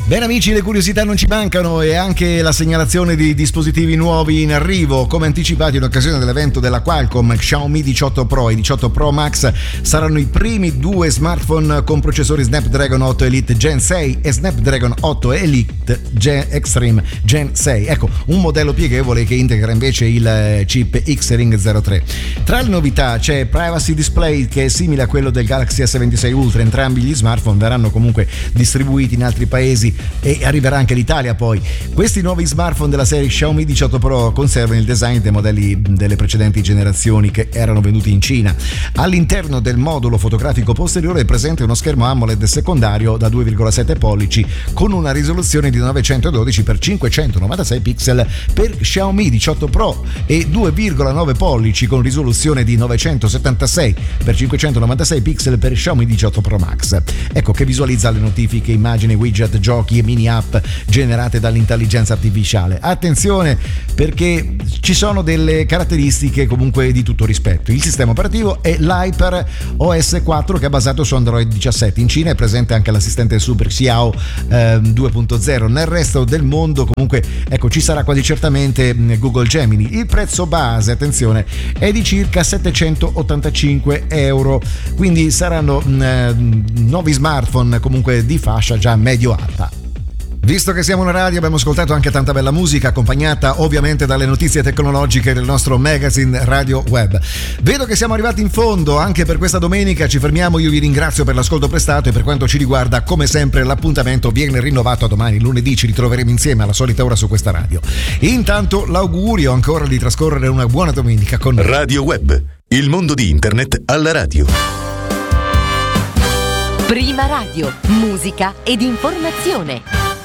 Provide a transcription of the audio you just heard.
Bene amici, le curiosità non ci mancano e anche la segnalazione di dispositivi nuovi in arrivo. Come anticipati in occasione dell'evento della Qualcomm, Xiaomi 18 Pro e 18 Pro Max saranno i primi due smartphone con processori Snapdragon 8 Elite Gen 6 e Snapdragon 8 Elite Extreme Gen 6. Ecco, un modello pieghevole che integra invece il chip X-Ring 03. Tra le novità c'è Privacy Display, che è simile a quello del Galaxy S26 Ultra. Entrambi gli smartphone verranno comunque distribuiti in altri paesi e arriverà anche l'Italia poi. Questi nuovi smartphone della serie Xiaomi 18 Pro conservano il design dei modelli delle precedenti generazioni che erano venuti in Cina. All'interno del modulo fotografico posteriore è presente uno schermo AMOLED secondario da 2,7 pollici con una risoluzione di 912x596 pixel per Xiaomi 18 Pro e 2,9 pollici con risoluzione di 976x596 pixel per Xiaomi 18 Pro Max. Ecco, che visualizza le notifiche, immagini, widget, giochi e mini app generate dall'intelligenza artificiale. Attenzione, perché ci sono delle caratteristiche comunque di tutto rispetto. Il sistema operativo è l'Hyper OS 4 che è basato su Android 17. In Cina è presente anche l'assistente Super Xiao 2.0. Nel resto del mondo comunque ecco ci sarà quasi certamente Google Gemini. Il prezzo base, attenzione, è di circa 785 euro, quindi saranno nuovi smartphone comunque di fascia già medio-alta. Visto che siamo una radio, abbiamo ascoltato anche tanta bella musica, accompagnata ovviamente dalle notizie tecnologiche del nostro magazine Radio Web. Vedo che siamo arrivati in fondo anche per questa domenica, ci fermiamo, io vi ringrazio per l'ascolto prestato e per quanto ci riguarda, come sempre, l'appuntamento viene rinnovato a domani, lunedì, ci ritroveremo insieme alla solita ora su questa radio. Intanto l'augurio ancora di trascorrere una buona domenica con Radio Web, il mondo di internet alla radio. Prima radio, musica ed informazione.